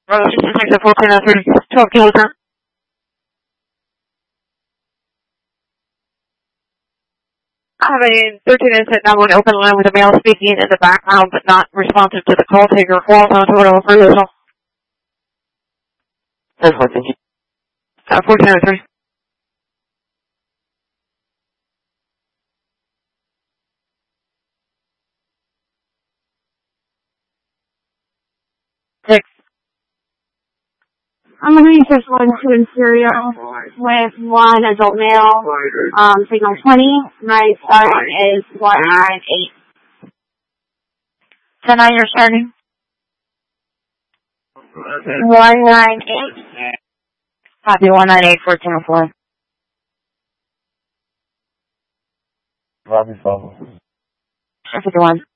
Just 1403, 12 kilo turn. I have a 13 inch now an open line with a male speaking in the background, but not responsive to the call taker. Falls on total for Louisville. 1403. Six. I'm going to use one to interior with one adult male, signal 20. My start is 198. 10-9, you're starting. 198. Copy 198, 1404. Robbie Follow. 51.